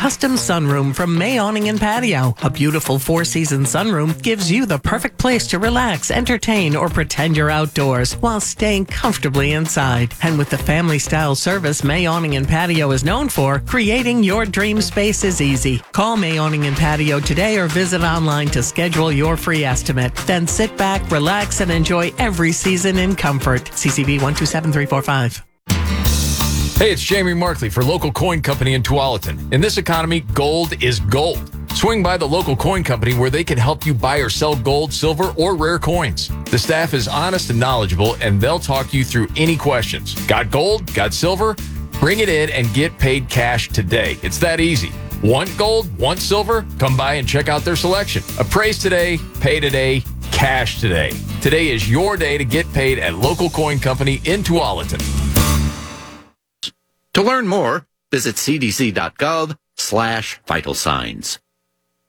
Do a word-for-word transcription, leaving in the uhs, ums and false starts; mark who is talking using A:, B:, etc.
A: custom sunroom from May Awning and Patio. A beautiful four-season sunroom gives you the perfect place to relax, entertain, or pretend you're outdoors while staying comfortably inside. And with the family-style service May Awning and Patio is known for, creating your dream space is easy. Call May Awning and Patio today or visit online to schedule your free estimate. Then sit back, relax, and enjoy every season in comfort. C C B one two seven three four five.
B: Hey, it's Jamie Markley for Local Coin Company in Tualatin. In this economy, gold is gold. Swing by the local coin company where they can help you buy or sell gold, silver, or rare coins. The staff is honest and knowledgeable, and they'll talk you through any questions. Got gold? Got silver? Bring it in and get paid cash today. It's that easy. Want gold? Want silver? Come by and check out their selection. Appraise today, pay today, cash today. Today is your day to get paid at Local Coin Company in Tualatin.
C: To learn more, visit cdc.gov slash vital signs.